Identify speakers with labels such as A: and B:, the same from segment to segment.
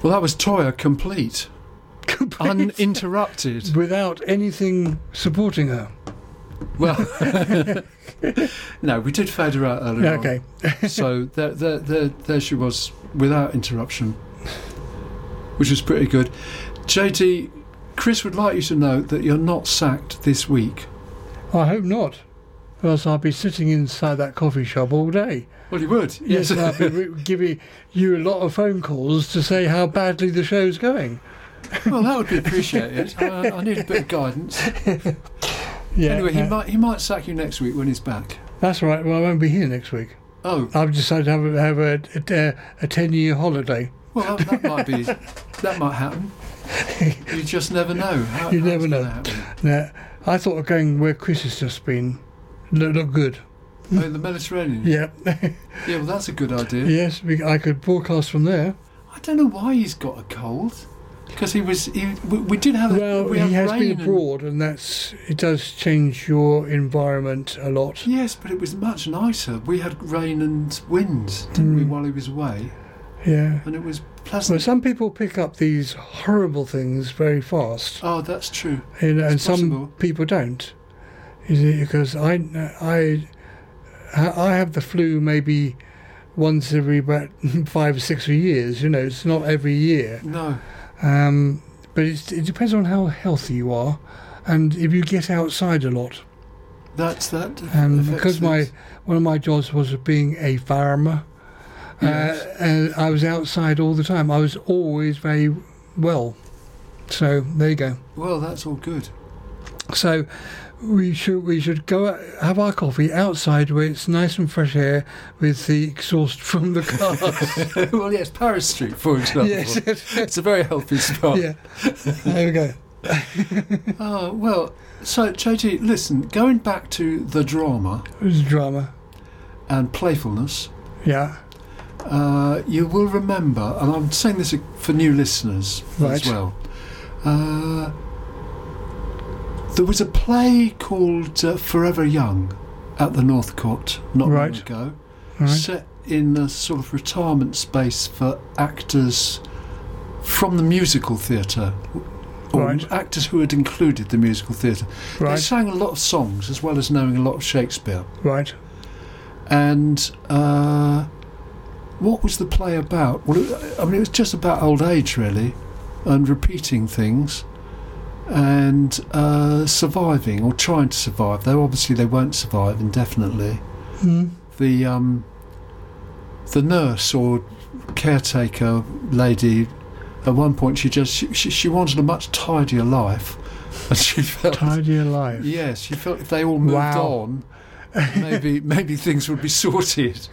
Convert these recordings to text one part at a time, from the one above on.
A: Well, that was Toyah complete. Uninterrupted.
B: Without anything supporting her.
A: Well, no, we did fade her out earlier
B: Okay.
A: on. So there she was, without interruption, which was pretty good. JD, Chris would like you to know that you're not sacked this week.
B: I hope not, or else I'll be sitting inside that coffee shop all day.
A: Well, you would.
B: Yes, and I'll be giving you a lot of phone calls to say how badly the show's going.
A: Well, that would be appreciated. I need a bit of guidance.
B: Yeah.
A: Anyway, he might sack you next week when he's back.
B: That's right. Well, I won't be here next week.
A: Oh.
B: I've decided to have a 10-year holiday.
A: Well, that might happen. You just never know.
B: You never know. Now, I thought of going where Chris has just been. Look good.
A: Oh, in the Mediterranean?
B: Yeah.
A: Yeah, well, that's a good idea.
B: Yes, I could broadcast from there.
A: I don't know why he's got a cold. Because we did have
B: he has been abroad, and it does change your environment a lot.
A: Yes, but it was much nicer. We had rain and wind, didn't we, while he was away?
B: Yeah.
A: And it was pleasant.
B: Well, some people pick up these horrible things very fast.
A: Oh, that's true.
B: And some people don't. Because I have the flu maybe once every about 5 or 6 years. It's not every year.
A: No.
B: But it depends on how healthy you are, and if you get outside a lot.
A: And
B: because one of my jobs was being a farmer,
A: yes.
B: And I was outside all the time. I was always very well. So there you go.
A: Well, that's all good.
B: So we should go have our coffee outside where it's nice and fresh air with the exhaust from the cars.
A: Well, yes, Paris Street, for example.
B: Yes.
A: It's a very healthy spot.
B: Yeah. There we go.
A: Oh, well, so, JG, listen, going back to the drama...
B: It was drama.
A: And playfulness...
B: Yeah.
A: You will remember, and I'm saying this for new listeners as well... there was a play called Forever Young at the Northcote not long ago, set in a sort of retirement space for actors from the musical theatre, or actors who had included the musical theatre. They sang a lot of songs as well as knowing a lot of Shakespeare.
B: Right.
A: And what was the play about? Well, it was just about old age, really, and repeating things. And surviving, or trying to survive, though obviously they won't survive indefinitely. The nurse or caretaker lady, at one point she wanted a much tidier life, and she felt
B: tidier life.
A: Yes, she felt if they all moved on, maybe things would be sorted.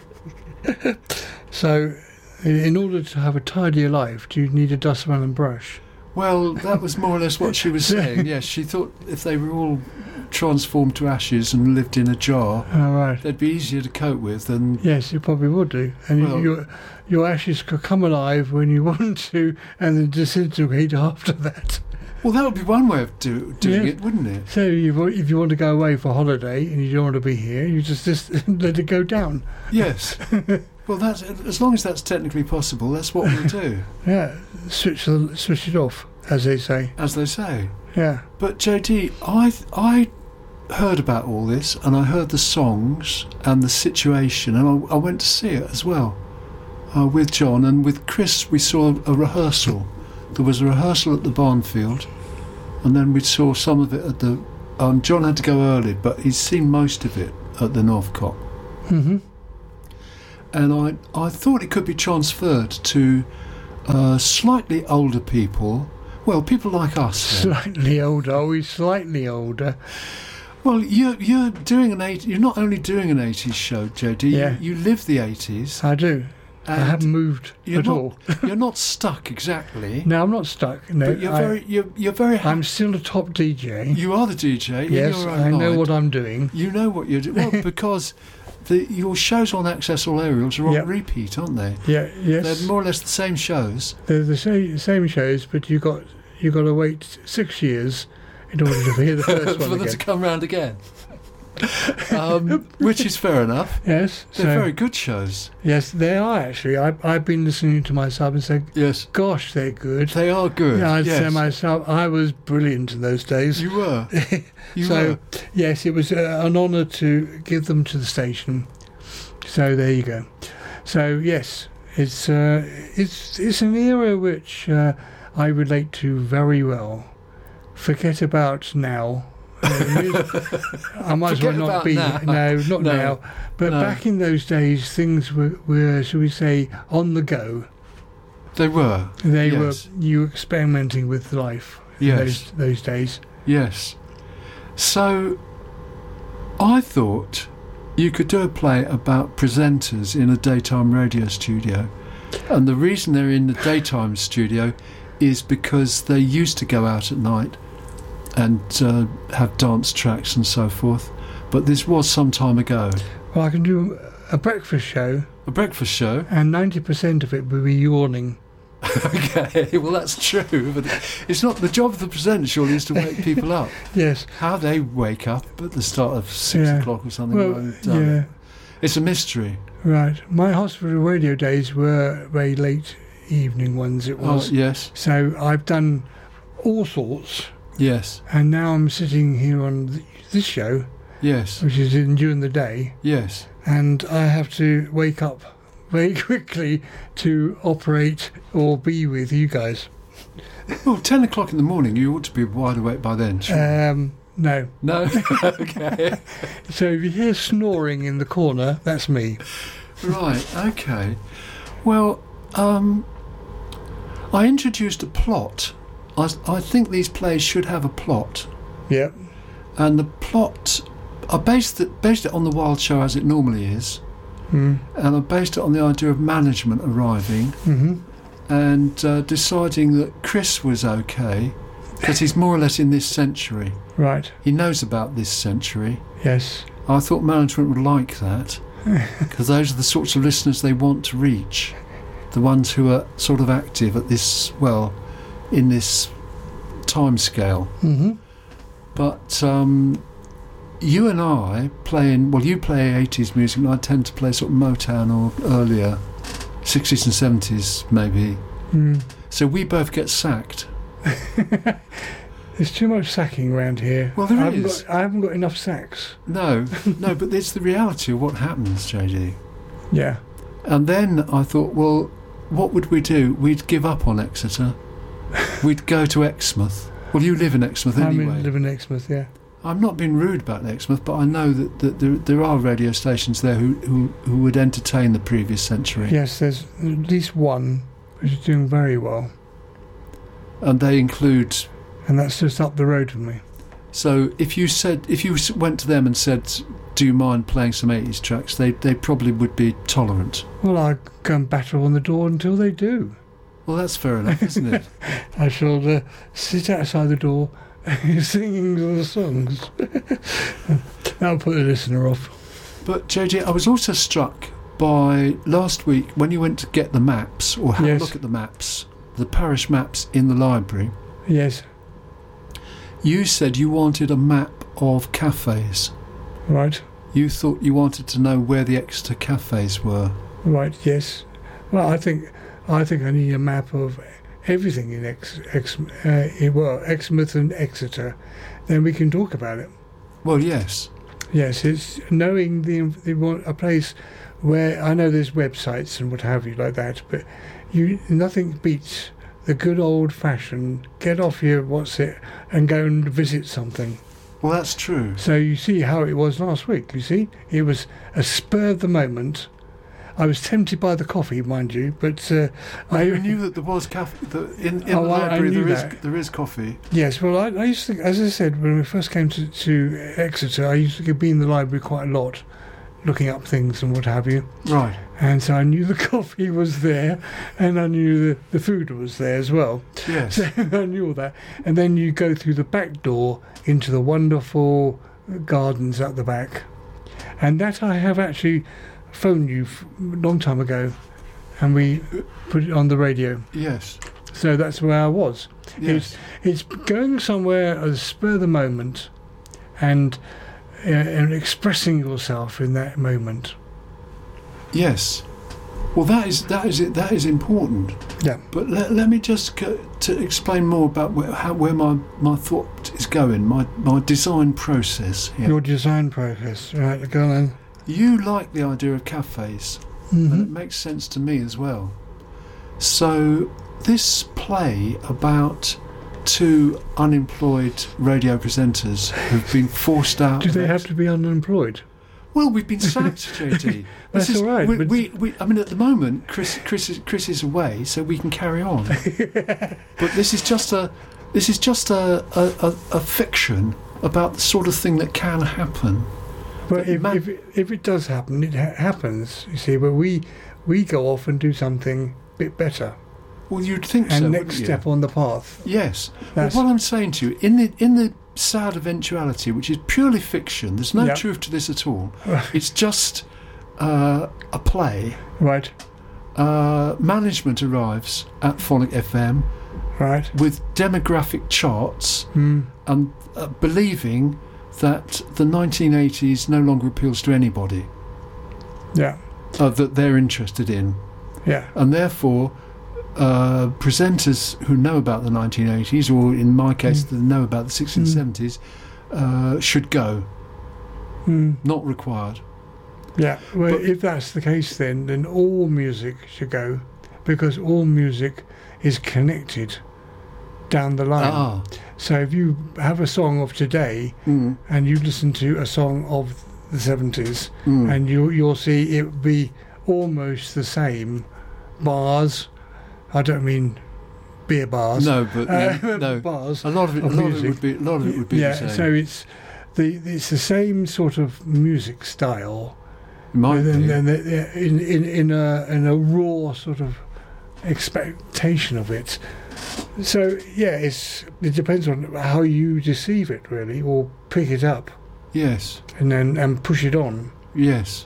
B: So, in order to have a tidier life, do you need a dustpan and brush?
A: Well, that was more or less what she was saying. Yes, she thought if they were all transformed to ashes and lived in a jar, they'd be easier to cope with than...
B: Yes, you probably would do. And your ashes could come alive when you want to and then disintegrate after that.
A: Well, that would be one way of doing it, wouldn't it?
B: So if you want to go away for holiday and you don't want to be here, you just let it go down.
A: Yes. Well, that's as long as that's technically possible, that's what we'll do.
B: Yeah, switch it off, as they say.
A: As they say.
B: Yeah.
A: But JD, I heard about all this, and I heard the songs and the situation, and I went to see it as well with John, and with Chris we saw a rehearsal. There was a rehearsal at the Barnfield, and then we saw some of it at the... John had to go early, but he's seen most of it at the Northcote.
B: Mm-hmm.
A: And I thought it could be transferred to slightly older people. Well, people like us.
B: Slightly older? Are we slightly older?
A: Well, you're doing You're not only doing an 80s show, JD.
B: Yeah.
A: You live the 80s.
B: I do. I haven't moved at all.
A: You're not stuck exactly.
B: No, I'm not stuck. No,
A: but you're very.
B: I'm still a top DJ.
A: You are the DJ.
B: Yes,
A: in your own
B: I know
A: mind.
B: what I'm doing.
A: You know what you're doing. Well, because your shows on Access All Aerials are on repeat, aren't they?
B: Yeah. Yes.
A: They're more or less the same shows.
B: They're the same shows, but you got to wait 6 years in order to hear the first one
A: for them
B: again.
A: to come round again. which is fair enough.
B: Yes.
A: They're very good shows.
B: Yes, they are actually. I've been listening to myself and said,
A: yes,
B: gosh, they're good.
A: They are good.
B: Yeah, I'd
A: yes.
B: say myself, I was brilliant in those days.
A: You were.
B: So, yes, it was an honour to give them to the station. So there you go. So yes, it's an era which I relate to very well. Forget about now. I might as well not be.
A: Now.
B: No, not now. But back in those days, things were, shall we say, on the go.
A: They were.
B: They were. You were experimenting with life.
A: Yes.
B: In those days.
A: Yes. So, I thought you could do a play about presenters in a daytime radio studio, and the reason they're in the daytime studio is because they used to go out at night and have dance tracks and so forth, but this was some time ago.
B: Well, I can do a breakfast show.
A: A breakfast show?
B: And 90% of it will be yawning.
A: Okay, well that's true, but it's not the job of the presenter, surely, is to wake people up.
B: Yes.
A: How they wake up at the start of 6 o'clock or something.
B: Well,
A: it's a mystery.
B: Right. My hospital radio days were very late evening ones, it was.
A: Oh, yes.
B: So I've done all sorts.
A: Yes.
B: And now I'm sitting here on this show.
A: Yes.
B: Which is during the day.
A: Yes.
B: And I have to wake up very quickly to operate or be with you guys.
A: Well, 10 o'clock in the morning, you ought to be wide awake by then. Sure.
B: No.
A: No? Okay.
B: So if you hear snoring in the corner, that's me.
A: Right, okay. Well, I introduced a plot. I think these plays should have a plot.
B: Yep.
A: And the plot, I based it on the Wild Show as it normally is. And I based it on the idea of management arriving and deciding that Chris was okay because he's more or less in this century.
B: Right.
A: He knows about this century.
B: Yes.
A: I thought management would like that because those are the sorts of listeners they want to reach, the ones who are sort of active at this, well, in this time scale. But you and I you play 80s music and I tend to play sort of Motown or earlier 60s and 70s maybe. So we both get sacked.
B: There's too much sacking around here.
A: Well, there is.
B: I haven't got enough sacks.
A: No, but it's the reality of what happens, JD.
B: Yeah.
A: And then I thought, well, what would we do? We'd give up on Exeter. We'd go to Exmouth. Well, you live in Exmouth anyway.
B: I live in Exmouth, yeah.
A: I'm not being rude about Exmouth, but I know that there are radio stations there who would entertain the previous century.
B: Yes, there's at least one which is doing very well.
A: And they include...
B: And that's just up the road from me.
A: So if you went to them and said, do you mind playing some 80s tracks, they probably would be tolerant.
B: Well, I'd go and batter on the door until they do.
A: Well, that's fair enough, isn't it?
B: I shall sit outside the door singing the songs. That'll put the listener off.
A: But, JJ, I was also struck by last week when you went to get the maps, or have a look at the maps, the parish maps in the library.
B: Yes.
A: You said you wanted a map of cafes.
B: Right.
A: You thought you wanted to know where the Exeter cafes were.
B: Right, yes. Well, I think I need a map of everything in Exmouth and Exeter. Then we can talk about it.
A: Well, yes.
B: Yes, it's knowing a place where I know there's websites and what have you like that, but nothing beats the good old-fashioned get off your and go and visit something.
A: Well, that's true.
B: So you see how it was last week. You see, it was a spur of the moment. I was tempted by the coffee, mind you, but
A: I knew that there was in the library. There is coffee.
B: Yes, well, I used to, as I said, when we first came to Exeter, I used to be in the library quite a lot, looking up things and what have you.
A: Right.
B: And so I knew the coffee was there, and I knew the food was there as well.
A: Yes.
B: So I knew all that. And then you go through the back door into the wonderful gardens at the back, and that I have actually phoned you a long time ago, and we put it on the radio.
A: Yes.
B: So that's where I was.
A: Yes.
B: It's going somewhere at the spur of the moment, and and expressing yourself in that moment.
A: Yes. Well, that is important.
B: Yeah.
A: But let me just to explain more about where my thought is going, my design process here.
B: Your design process, right? Go on.
A: You like the idea of cafes, and it makes sense to me as well. So this play about two unemployed radio presenters who've been forced out.
B: Do they have to be unemployed?
A: Well, we've been sacked, JD.
B: That's all right.
A: I mean, at the moment, Chris is away, so we can carry on. But this is just a fiction about the sort of thing that can happen.
B: Well, if it does happen, it happens. You see, but we go off and do something a bit better.
A: Well, you'd think
B: and
A: so.
B: And next step on the path.
A: Yes. But what I'm saying to you, in the sad eventuality, which is purely fiction, there's no truth to this at all. It's just a play.
B: Right.
A: Management arrives at Phonic FM.
B: Right.
A: With demographic charts and believing that the 1980s no longer appeals to anybody.
B: Yeah.
A: That they're interested in.
B: Yeah.
A: And therefore, presenters who know about the 1980s, or in my case, that know about the 60s and 70s, should go. Not required.
B: Yeah. Well, if that's the case, then all music should go, because all music is connected down the line. So if you have a song of today and you listen to a song of the 70s, and you'll see it would be almost the same bars. I don't mean beer bars.
A: No, but no
B: bars.
A: A lot of it would be the same.
B: So it's the same sort of music style.
A: It might be.
B: In a raw sort of expectation of it. So it depends on how you deceive it, really, or pick it up.
A: Yes.
B: And push it on.
A: Yes.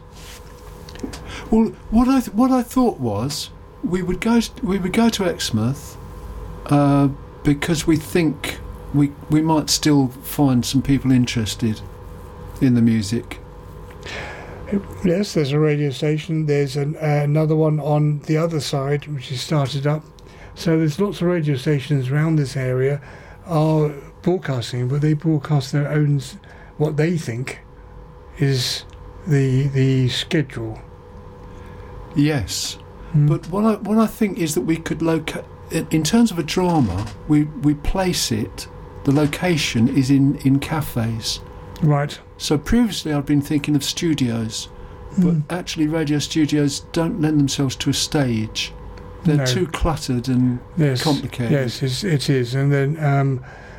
A: Well, what I thought was we would go to Exmouth because we think we might still find some people interested in the music.
B: Yes, there's a radio station. There's another one on the other side, which is started up. So there's lots of radio stations around this area are broadcasting, but they broadcast their own, what they think is the schedule.
A: Yes, but what I think is that we could locate, in terms of a drama, we place it. The location is in cafes.
B: Right.
A: So previously I'd been thinking of studios, but actually radio studios don't lend themselves to a stage. They're too cluttered and complicated.
B: Yes, it is. And then,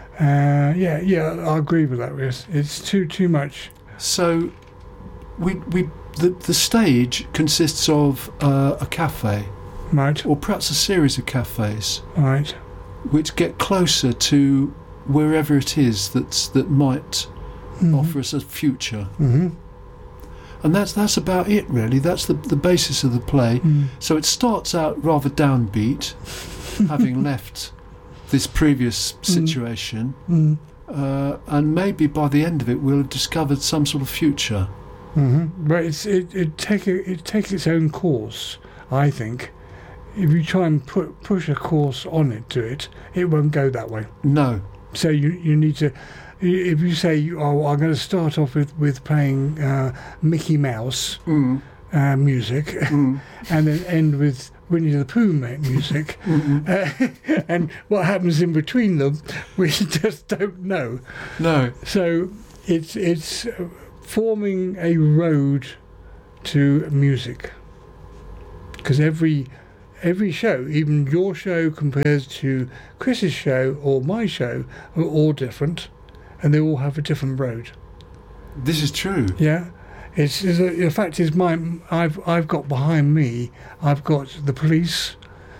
B: I agree with that. Yes, it's too much.
A: So, the stage consists of a cafe,
B: right,
A: or perhaps a series of cafes,
B: right,
A: which get closer to wherever it is that might offer us a future. And that's about it, really. That's the basis of the play. So it starts out rather downbeat, having left this previous situation, and maybe by the end of it we'll have discovered some sort of future.
B: But it take its own course, I think. If you try and push a course on it won't go that way.
A: No.
B: So you need to. If you say, I'm going to start off with playing Mickey Mouse music, and then end with Winnie the Pooh music, and what happens in between them, we just don't know.
A: No.
B: So it's forming a road to music, because every show, even your show compared to Chris's show or my show, are all different. And they all have a different road.
A: This is true.
B: Yeah, the fact is, I've got behind me, I've got the police,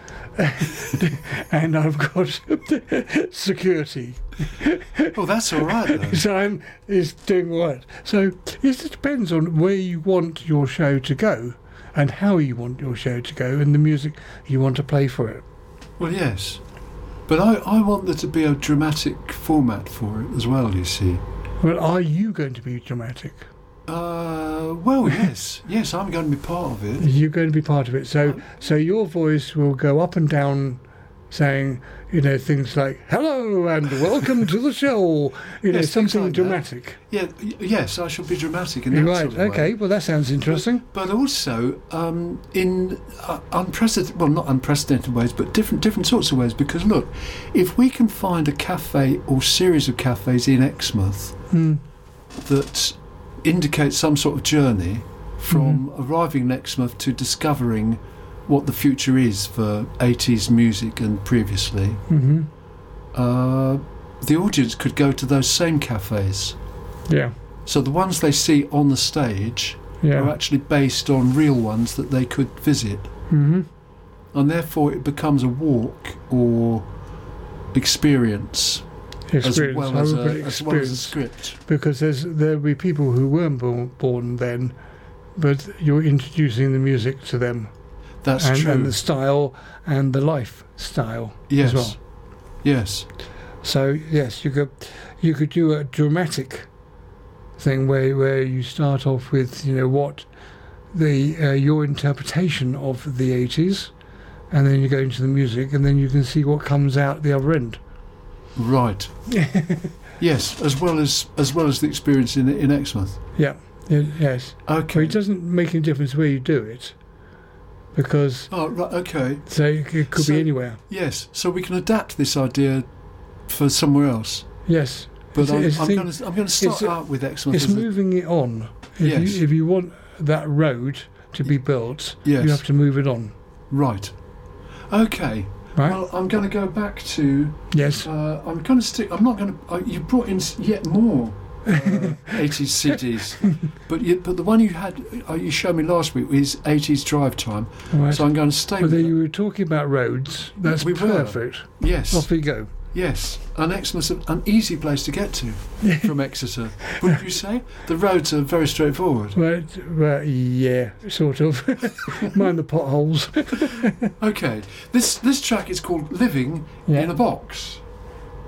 B: and I've got security.
A: Oh, that's all right, though.
B: So it's doing all right. So it depends on where you want your show to go, and how you want your show to go, and the music you want to play for it.
A: Well, yes. But I want there to be a dramatic format for it as well, you see.
B: Well, are you going to be dramatic?
A: Well, yes. Yes, I'm going to be part of it.
B: You're going to be part of it. So your voice will go up and down saying, things like, hello and welcome to the show.
A: Yes,
B: something
A: like
B: dramatic.
A: Yes, I shall be dramatic in that
B: Right,
A: sort of way.
B: okay, well that sounds interesting.
A: But also in unprecedented, well, not unprecedented ways, but different sorts of ways. Because look, if we can find a cafe or series of cafes in Exmouth that indicate some sort of journey from arriving in Exmouth to discovering what the future is for 80s music and previously, the audience could go to those same cafes.
B: Yeah.
A: So the ones they see on the stage are actually based on real ones that they could visit. And therefore it becomes a walk or experience. As well as a script.
B: Because there'll be people who weren't born then, but you're introducing the music to them.
A: That's true.
B: And the style and the lifestyle
A: yes.
B: as well.
A: Yes.
B: So yes, you could do a dramatic thing where you start off with what your interpretation of the 80s, and then you go into the music, and then you can see what comes out the other end.
A: Right. Yes, as well as the experience in Exmouth.
B: Yeah. Yes.
A: Okay.
B: Well, it doesn't make any difference where you do it, because
A: right. Okay.
B: So it could be anywhere.
A: Yes. So we can adapt this idea for somewhere else.
B: Yes.
A: But I'm going to start out with Exmouth.
B: It's moving it on. If you want that road to be built, you have to move it on.
A: Right. Okay.
B: Right.
A: Well, I'm going to go back to.
B: Yes.
A: I'm going to stick. I'm not going to. You brought in yet more 80s CDs, but the one you showed me last week is 80s Drive Time.
B: Right.
A: So I'm going to stay.
B: Well, you were talking about roads. That's perfect.
A: Yes.
B: Off we go.
A: Yes, and Exmouth's an easy place to get to from Exeter. Wouldn't you say? The roads are very straightforward.
B: Well, yeah, sort of. Mind the potholes.
A: Okay, this track is called "Living in a Box."